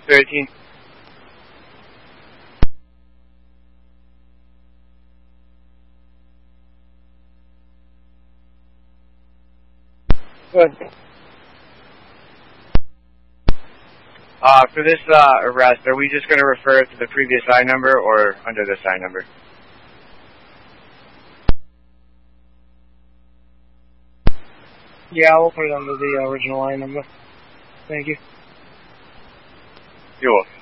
13. Good. For this arrest, are we just going to refer to the previous I number or under this I number? Yeah, we'll put it under the original line number. Thank you. You're welcome.